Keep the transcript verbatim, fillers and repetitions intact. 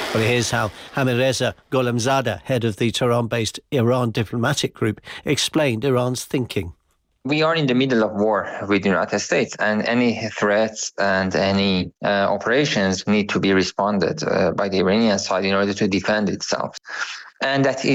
Well, here's how Hamireza Gholamzadeh, head of the Tehran-based Iran diplomatic group, explained Iran's thinking. We are in the middle of war with the United States, and any threats and any uh, operations need to be responded uh, by the Iranian side in order to defend itself. And that is